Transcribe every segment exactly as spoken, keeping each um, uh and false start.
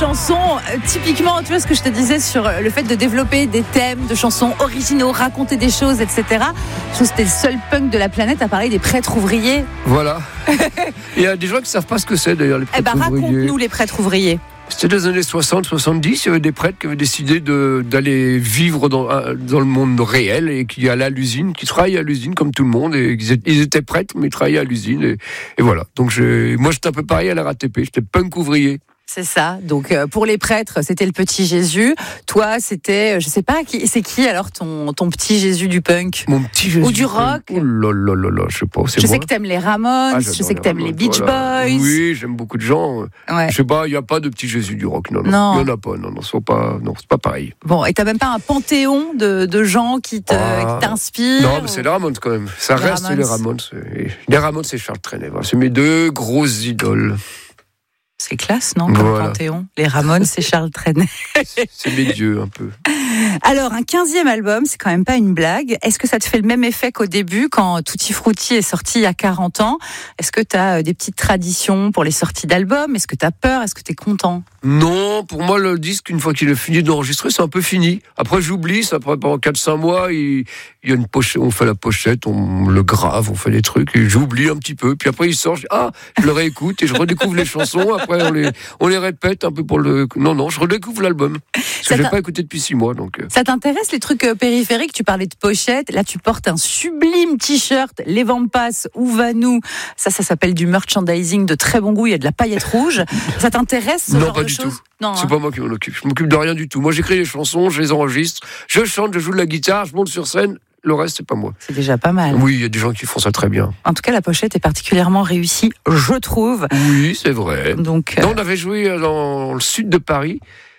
chansons, euh, typiquement, tu vois ce que je te disais sur le fait de développer des thèmes de chansons originaux, raconter des choses, et cetera. Je trouve que c'était le seul punk de la planète à parler des prêtres ouvriers. Voilà. Il y a des gens qui ne savent pas ce que c'est d'ailleurs, les prêtres Eh ben, ouvriers. raconte-nous les prêtres ouvriers. C'était dans les années soixante soixante-dix, il y avait des prêtres qui avaient décidé de, d'aller vivre dans, dans le monde réel et qui allaient à l'usine, qui travaillaient à l'usine comme tout le monde. Et ils étaient prêtres, mais ils travaillaient à l'usine. Et, et voilà. Donc j'ai, moi, j'étais un peu pareil à la R A T P. J'étais punk ouvrier. C'est ça. Donc euh, pour les prêtres, c'était le petit Jésus. Toi, c'était, je sais pas, qui, c'est qui alors ton ton petit Jésus du punk? Mon petit Jésus ou du rock? Oh là là là là, je sais pas. C'est je moi. sais que t'aimes les Ramones. Ah, je sais que t'aimes les, les Beach voilà. Boys. Oui, j'aime beaucoup de gens. Ouais. Je sais pas, il y a pas de petit Jésus du rock. Non, non, non. il y en a pas. Non, non, c'est pas, non, c'est pas pareil. Bon, et t'as même pas un panthéon de de gens qui te ah. qui t'inspirent? Non, mais c'est les Ramones quand même. Ça les reste Ramones. les Ramones. Et les Ramones, c'est Charles Trenet. Voilà. C'est mes deux grosses idoles. C'est classe, non, comme voilà. Panthéon. Les Ramones, c'est Charles Trenet. C'est mes dieux, un peu. Alors, un quinzième album, c'est quand même pas une blague. Est-ce que ça te fait le même effet qu'au début, quand Tutti Frutti est sorti il y a quarante ans? Est-ce que tu as des petites traditions pour les sorties d'albums? Est-ce que tu as peur? Est-ce que tu es content? Non, pour moi, le disque, une fois qu'il est fini d'enregistrer, c'est un peu fini. Après, j'oublie, ça après, pendant quatre cinq mois, il, il y a une pochette, on fait la pochette, on le grave, on fait des trucs, et j'oublie un petit peu. Puis après, il sort, je dis, ah, je le réécoute, et je redécouvre les chansons. Après, on les, on les répète un peu pour le... Non, non, je redécouvre l'album. Parce que je n'ai pas écouté depuis six mois, donc... Ça t'intéresse, les trucs périphériques? Tu parlais de pochette. Là, tu portes un sublime t-shirt, Les Vampas, Où va nous? Ça, ça s'appelle du merchandising de très bon goût. Il y a de la paillette rouge. Ça t'intéresse, ce non, genre pas de du choses? tout. Non, c'est hein. pas moi qui m'en occupe. Je m'occupe de rien du tout. Moi, j'écris les chansons, je les enregistre, je chante, je joue de la guitare, je monte sur scène. Le reste, c'est pas moi. C'est déjà pas mal. Oui, il y a des gens qui font ça très bien. En tout cas, la pochette est particulièrement réussie, je trouve. Oui, c'est vrai. Donc, euh... non, on avait joué dans le sud de Paris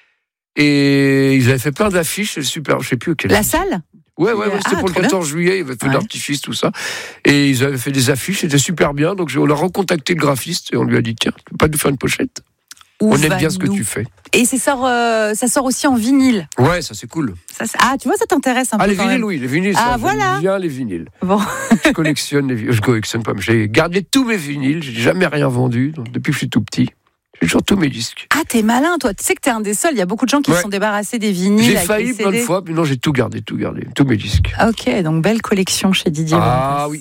et ils avaient fait plein d'affiches. C'est super, je sais plus auquel. La salle? Ouais, ouais, ouais, c'était ah, pour le quatorze juillet, ils avaient fait ouais. d'artifice, tout ça. Et ils avaient fait des affiches, c'était super bien. Donc on a recontacté le graphiste et on lui a dit, tiens, tu peux pas nous faire une pochette? Où on aime bien ce que nous tu fais. Et ça sort, euh, ça sort aussi en vinyle. Ouais, ça c'est cool. Ça, ah, tu vois, ça t'intéresse un ah, peu. les quand vinyles, même. oui, les vinyles. Ah, ça, voilà. J'aime bien les vinyles. Bon. Je collectionne les vinyles. Je collectionne pas, mais j'ai gardé tous mes vinyles. J'ai jamais rien vendu. Donc, depuis que je suis tout petit, j'ai toujours tous mes disques. Ah, t'es malin, toi. Tu sais que t'es un des seuls. Il y a beaucoup de gens qui ouais. se sont débarrassés des vinyles. J'ai avec failli les plein de C D. fois, mais non, j'ai tout gardé, tout gardé, tous mes disques. Ok, donc belle collection chez Didier. Ah oui.